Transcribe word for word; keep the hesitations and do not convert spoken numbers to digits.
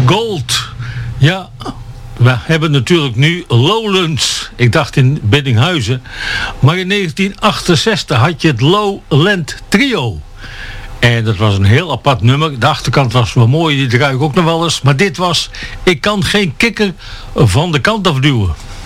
Gold. Ja, we hebben natuurlijk nu Lowlands. Ik dacht in Biddinghuizen. Maar in negentien achtenzestig had je het Lowland Trio. En dat was een heel apart nummer. De achterkant was wel mooi, die draai ik ook nog wel eens. Maar dit was, ik kan geen kikker van de kant afduwen.